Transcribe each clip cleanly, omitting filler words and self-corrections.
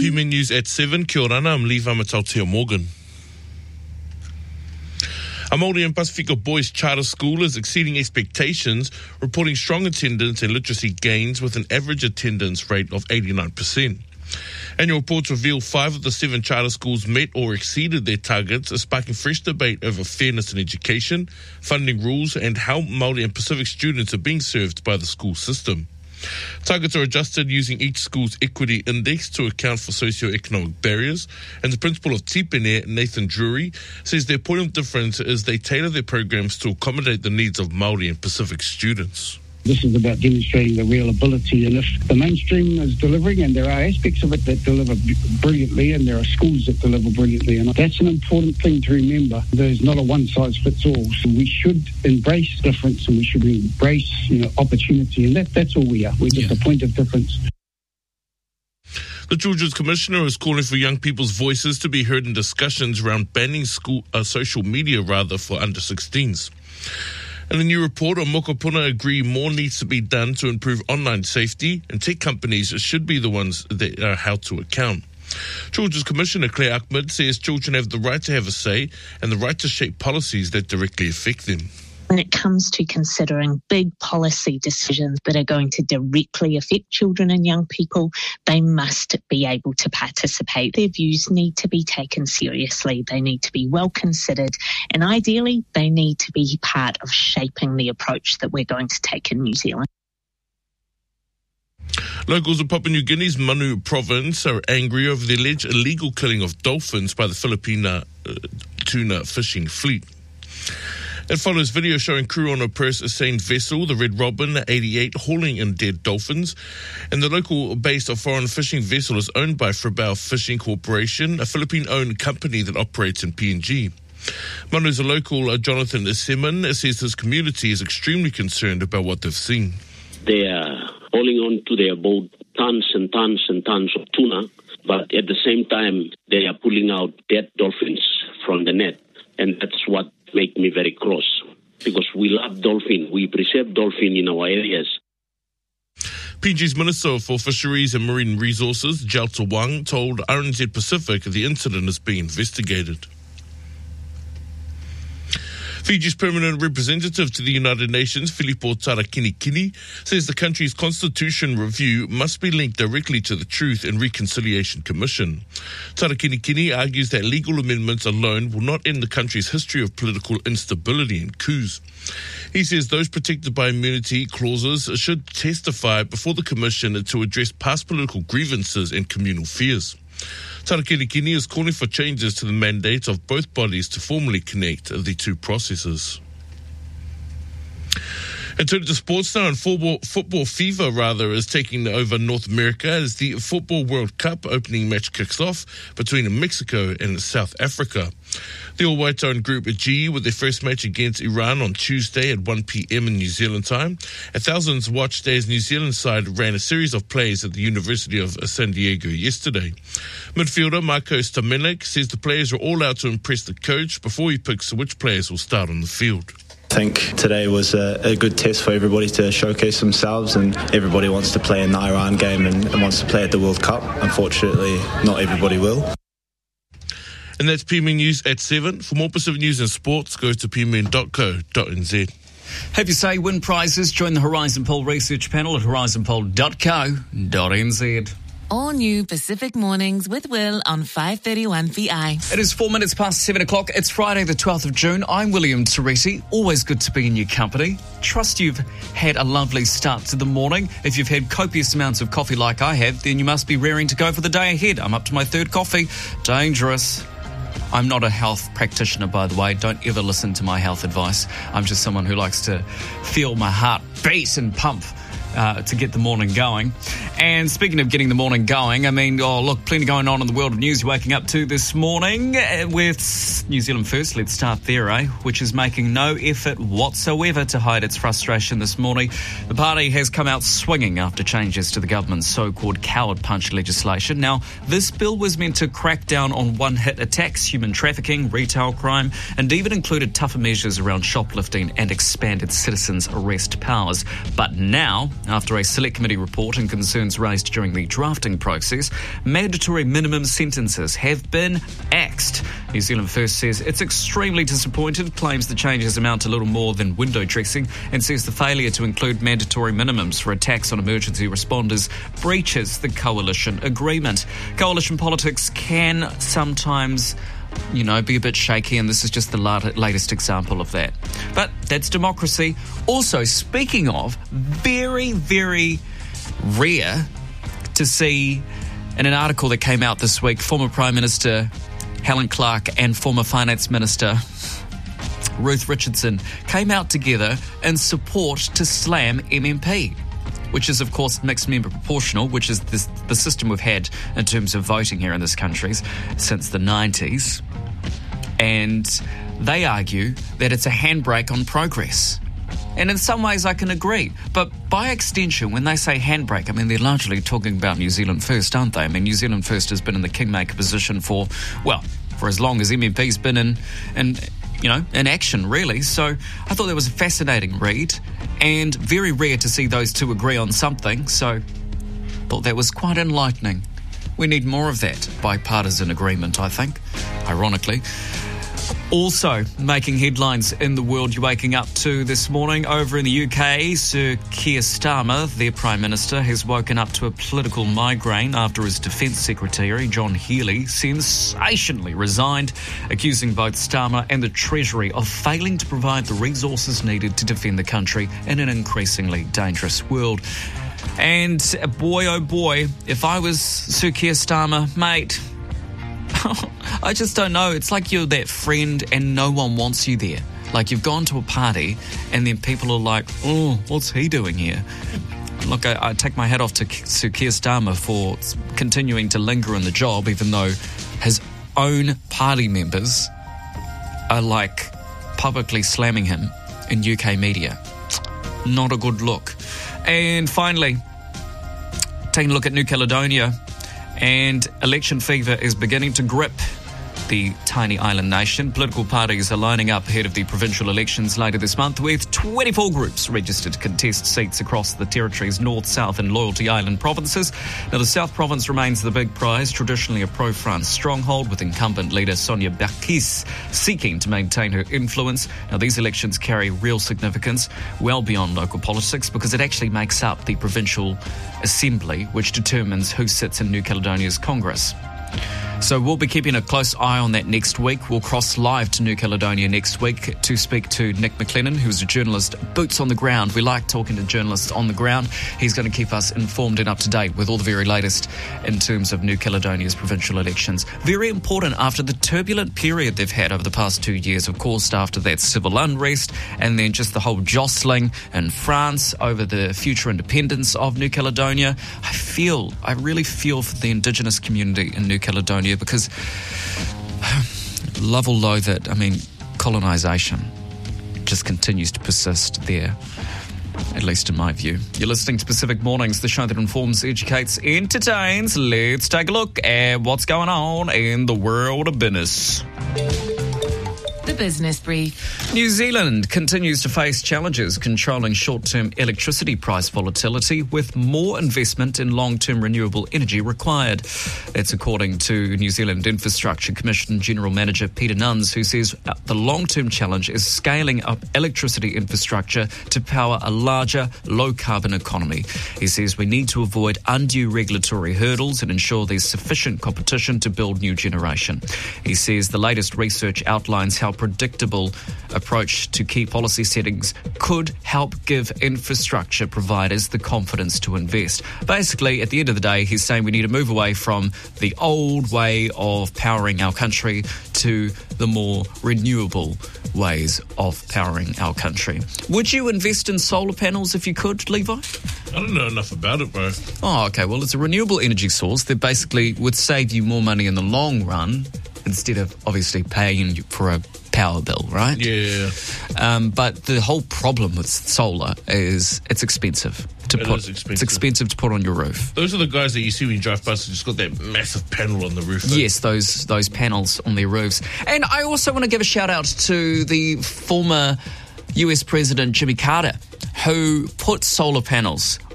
PMN News at 7. Kia ora, I'm Lee Vamatautea Morgan. A Māori and Pacifica Boys Charter School is exceeding expectations, reporting strong attendance and literacy gains with an average attendance rate of 89%. Annual reports reveal 5 of the 7 charter schools met or exceeded their targets, sparking fresh debate over fairness in education, funding rules, and how Māori and Pacific students are being served by the school system. Targets are adjusted using each school's equity index to account for socio-economic barriers, and the principal of Tipene, Nathan Drury, says their point of difference is they tailor their programs to accommodate the needs of Māori and Pacific students. This is about demonstrating the real ability, and if the mainstream is delivering, and there are aspects of it that deliver brilliantly, and there are schools that deliver brilliantly, and that's an important thing to remember. There's not a one-size-fits-all, so we should embrace difference, and we should embrace opportunity, and that's all we are. We're just a point of difference. The Children's Commissioner is calling for young people's voices to be heard in discussions around banning social media for under-16s. In a new report on Mokopuna agree more needs to be done to improve online safety, and tech companies should be the ones that are held to account. Children's Commissioner Claire Ahmed says children have the right to have a say and the right to shape policies that directly affect them. When it comes to considering big policy decisions that are going to directly affect children and young people, they must be able to participate. Their views need to be taken seriously. They need to be well considered, and ideally, they need to be part of shaping the approach that we're going to take in New Zealand. Locals of Papua New Guinea's Manu province are angry over the alleged illegal killing of dolphins by the Filipina tuna fishing fleet. It follows video showing crew on a Perth-Seine vessel, the Red Robin 88, hauling in dead dolphins. And the local-based foreign fishing vessel is owned by Frabao Fishing Corporation, a Philippine-owned company that operates in PNG. Manu's a local, Jonathan Seaman, says his community is extremely concerned about what they've seen. They are hauling on to their boat tons and tons and tons of tuna, but at the same time, they are pulling out dead dolphins from the net. And that's what makes me very cross, because we love dolphin. We preserve dolphin in our areas. PNG's Minister for Fisheries and Marine Resources, Jalta Wang, told RNZ Pacific the incident is being investigated. Fiji's permanent representative to the United Nations, Filippo Tarakinikini, says the country's constitution review must be linked directly to the Truth and Reconciliation Commission. Tarakinikini argues that legal amendments alone will not end the country's history of political instability and coups. He says those protected by immunity clauses should testify before the Commission to address past political grievances and communal fears. Tarakinikini is calling for changes to the mandate of both bodies to formally connect the two processes. And turning to sports now, and football fever is taking over North America as the Football World Cup opening match kicks off between Mexico and South Africa. The All Whites are in Group G with their first match against Iran on Tuesday at 1 p.m. in New Zealand time. Thousands watched as New Zealand side ran a series of plays at the University of San Diego yesterday. Midfielder Marcos Tamenek says the players are all out to impress the coach before he picks which players will start on the field. I think today was a good test for everybody to showcase themselves, and everybody wants to play in the Iran game and wants to play at the World Cup. Unfortunately, not everybody will. And that's PMN News at 7. For more Pacific news and sports, go to pmn.co.nz. Have your say, win prizes. Join the Horizon Poll research panel at horizonpoll.co.nz. All new Pacific Mornings with Will on 531 VI. It is 4 minutes past 7 o'clock. It's Friday the 12th of June. I'm William Teresi. Always good to be in your company. Trust you've had a lovely start to the morning. If you've had copious amounts of coffee like I have, then you must be raring to go for the day ahead. I'm up to my third coffee. Dangerous. I'm not a health practitioner, by the way. Don't ever listen to my health advice. I'm just someone who likes to feel my heart beat and pump to get the morning going. And speaking of getting the morning going, plenty going on in the world of news waking up to this morning with New Zealand First. Let's start there, which is making no effort whatsoever to hide its frustration this morning. The party has come out swinging after changes to the government's so-called coward punch legislation. Now, this bill was meant to crack down on one-hit attacks, human trafficking, retail crime, and even included tougher measures around shoplifting and expanded citizens' arrest powers. But now After a select committee report and concerns raised during the drafting process, mandatory minimum sentences have been axed. New Zealand First says it's extremely disappointed, claims the changes amount to little more than window dressing, and says the failure to include mandatory minimums for attacks on emergency responders breaches the coalition agreement. Coalition politics can sometimes, be a bit shaky, and this is just the latest example of that. But that's democracy. Also, speaking of, very, very rare to see in an article that came out this week, former Prime Minister Helen Clark and former Finance Minister Ruth Richardson came out together in support to slam MMP, which is, of course, mixed member proportional, which is the system we've had in terms of voting here in this country since the 90s. And they argue that it's a handbrake on progress. And in some ways I can agree. But by extension, when they say handbrake, I mean, they're largely talking about New Zealand First, aren't they? I mean, New Zealand First has been in the kingmaker position for as long as MMP's been in action, really. So I thought that was a fascinating read and very rare to see those two agree on something. So I thought that was quite enlightening. We need more of that bipartisan agreement, I think, ironically. Also making headlines in the world you're waking up to this morning over in the UK, Sir Keir Starmer, their Prime Minister, has woken up to a political migraine after his Defence Secretary, John Healey, sensationally resigned, accusing both Starmer and the Treasury of failing to provide the resources needed to defend the country in an increasingly dangerous world. And boy, oh boy, if I was Sir Keir Starmer, mate, I just don't know. It's like you're that friend and no one wants you there. Like you've gone to a party and then people are like, oh, what's he doing here? Look, I take my hat off to Sir Keir Starmer for continuing to linger in the job, even though his own party members are like publicly slamming him in UK media. Not a good look. And finally, taking a look at New Caledonia, and election fever is beginning to grip the tiny island nation. Political parties are lining up ahead of the provincial elections later this month, with 24 groups registered to contest seats across the territory's North, South and Loyalty Island provinces. Now, the South Province remains the big prize, traditionally a pro-France stronghold, with incumbent leader Sonia Bakis seeking to maintain her influence. Now, these elections carry real significance well beyond local politics, because it actually makes up the provincial assembly, which determines who sits in New Caledonia's Congress. So we'll be keeping a close eye on that next week. We'll cross live to New Caledonia next week to speak to Nick McLennan, who's a journalist, boots on the ground. We like talking to journalists on the ground. He's going to keep us informed and up to date with all the very latest in terms of New Caledonia's provincial elections. Very important after the turbulent period they've had over the past 2 years, of course, after that civil unrest and then just the whole jostling in France over the future independence of New Caledonia. I really feel for the Indigenous community in New Caledonia, because love or loathe it, colonisation just continues to persist there, at least in my view. You're listening to Pacific Mornings, the show that informs, educates, entertains. Let's take a look at what's going on in the world of business. The Business Brief. New Zealand continues to face challenges controlling short-term electricity price volatility, with more investment in long-term renewable energy required. That's according to New Zealand Infrastructure Commission General Manager Peter Nuns, who says the long-term challenge is scaling up electricity infrastructure to power a larger, low-carbon economy. He says we need to avoid undue regulatory hurdles and ensure there's sufficient competition to build new generation. He says the latest research outlines how predictable approach to key policy settings could help give infrastructure providers the confidence to invest. Basically, at the end of the day, he's saying we need to move away from the old way of powering our country to the more renewable ways of powering our country. Would you invest in solar panels if you could, Levi? I don't know enough about it, bro. Oh, okay. Well, it's a renewable energy source that basically would save you more money in the long run, instead of obviously paying for a power bill, right? Yeah. But the whole problem with solar is it's expensive to put. It's expensive to put on your roof. Those are the guys that you see when you drive past who just got that massive panel on the roof. Though. Yes, those panels on their roofs. And I also want to give a shout out to the former US President Jimmy Carter, who put solar panels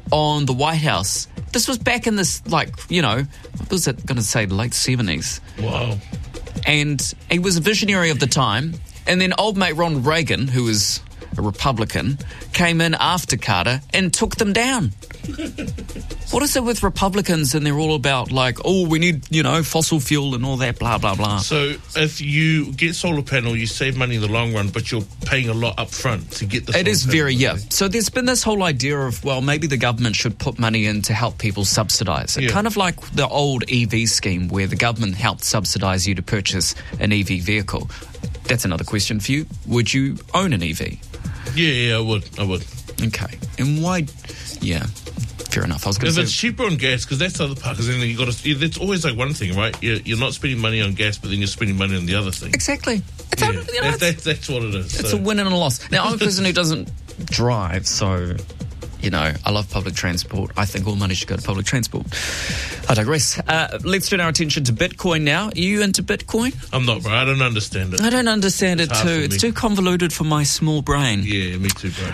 on the White House. This was back in this, what was it going to say, late 70s. Wow. And he was a visionary of the time. And then old mate Ronald Reagan, who was a Republican, came in after Carter and took them down. What is it with Republicans and they're all about we need, fossil fuel and all that, blah, blah, blah. So if you get solar panel, you save money in the long run, but you're paying a lot up front to get the solar panel. It is So there's been this whole idea of, maybe the government should put money in to help people subsidise it. Yeah. Kind of like the old EV scheme where the government helped subsidise you to purchase an EV vehicle. That's another question for you. Would you own an EV? Yeah, I would. Okay. And why? Yeah. Fair enough. I was going to say, it's cheaper on gas, because that's the other part. Because then you got to. It's always one thing, right? You're not spending money on gas, but then you're spending money on the other thing. Exactly. That's what it is. It's a win and a loss. Now, I'm a person who doesn't drive, so I love public transport. I think all money should go to public transport. I digress. Let's turn our attention to Bitcoin now. Are you into Bitcoin? I'm not, bro. I don't understand it. I don't understand it too. It's too convoluted for my small brain. Yeah, me too, bro.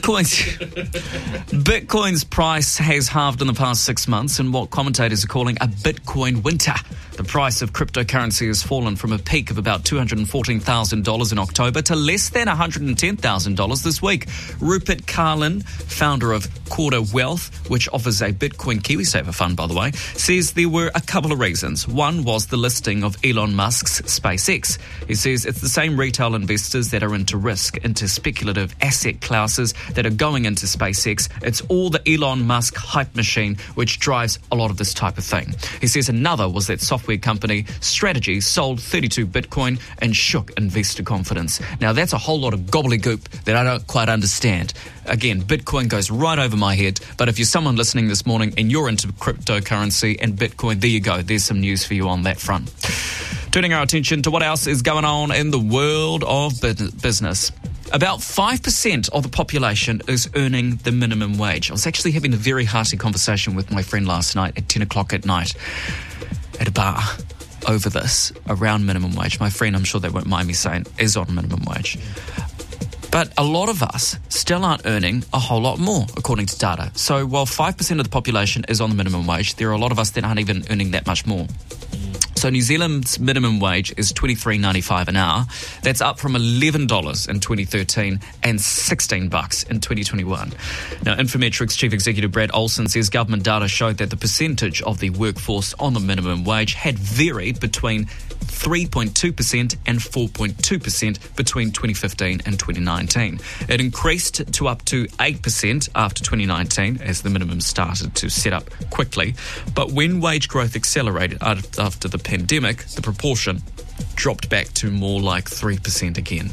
Bitcoin's price has halved in the past 6 months in what commentators are calling a Bitcoin winter. The price of cryptocurrency has fallen from a peak of about $214,000 in October to less than $110,000 this week. Rupert Carlin, founder of Quarter Wealth, which offers a Bitcoin KiwiSaver fund, by the way, says there were a couple of reasons. One was the listing of Elon Musk's SpaceX. He says it's the same retail investors that are into risk, into speculative asset classes that are going into SpaceX. It's all the Elon Musk hype machine which drives a lot of this type of thing. He says another was that software company Strategy sold 32 Bitcoin and shook investor confidence. Now, that's a whole lot of gobbledygook that I don't quite understand. Again, Bitcoin goes right over my head, but if you're someone listening this morning and you're into cryptocurrency and Bitcoin, there you go. There's some news for you on that front. Turning our attention to what else is going on in the world of business. About 5% of the population is earning the minimum wage. I was actually having a very hearty conversation with my friend last night at 10 o'clock at night at a bar over this, around minimum wage. My friend, I'm sure they won't mind me saying, is on minimum wage. But a lot of us still aren't earning a whole lot more, according to data. So while 5% of the population is on the minimum wage, there are a lot of us that aren't even earning that much more. So New Zealand's minimum wage is $23.95 an hour. That's up from $11 in 2013 and $16 in 2021. Now, Infometrics Chief Executive Brad Olsen says government data showed that the percentage of the workforce on the minimum wage had varied between 3.2% and 4.2% between 2015 and 2019. It increased to up to 8% after 2019 as the minimum started to set up quickly. But when wage growth accelerated after the pandemic, the proportion dropped back to more like 3% again.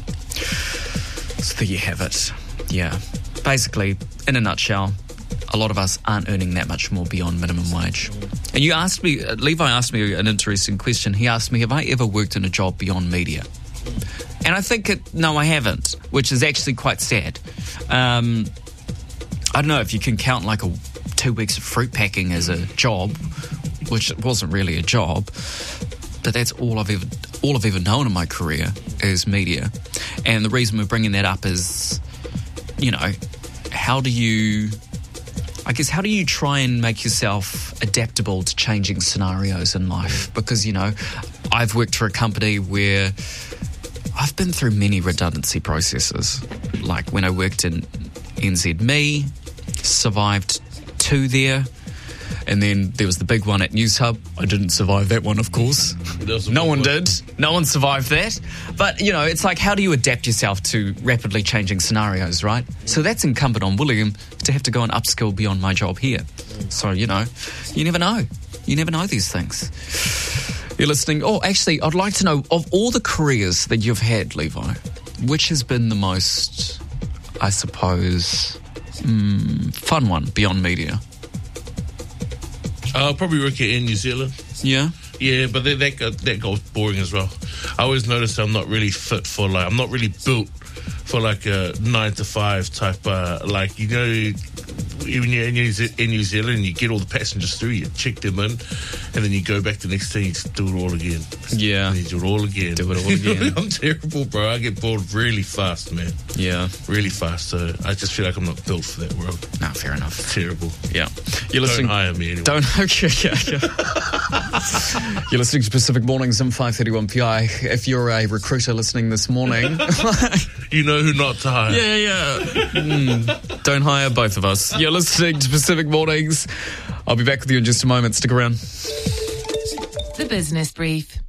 So there you have it. Yeah. Basically, in a nutshell, a lot of us aren't earning that much more beyond minimum wage. And you asked me, Levi asked me an interesting question. He asked me, have I ever worked in a job beyond media? And I think, no, I haven't, which is actually quite sad. I don't know if you can count like 2 weeks of fruit packing as a job, which wasn't really a job, but that's all I've ever known in my career is media. And the reason we're bringing that up is, how do you try and make yourself adaptable to changing scenarios in life? Because, I've worked for a company where I've been through many redundancy processes. Like when I worked in NZME, survived 2 there. And then there was the big one at Newshub. I didn't survive that one, of course. No one did. No one survived that. But, it's like, how do you adapt yourself to rapidly changing scenarios, right? So that's incumbent on William to have to go and upskill beyond my job here. So, you never know. You never know these things. You're listening. Oh, actually, I'd like to know, of all the careers that you've had, Levi, which has been the most, I suppose, fun one beyond media? I'll probably work here in New Zealand. Yeah? Yeah, but that got boring as well. I always notice I'm not really fit for, I'm not really built for, a 9 to 5 type, even in New Zealand, you get all the passengers through, you check them in, and then you go back the next day and you just do it all again. Yeah. And you do it all again. Do it all again. I'm terrible, bro. I get bored really fast, man. Yeah. Really fast. So I just feel like I'm not built for that world. No, fair enough. It's terrible. Yeah. You're listening. Don't hire me anyway. Okay, yeah. You're listening to Pacific Mornings on 531 PI. If you're a recruiter listening this morning, you know who not to hire. Yeah. Don't hire both of us. You're listening to Pacific Mornings. I'll be back with you in just a moment. Stick around. The Business Brief.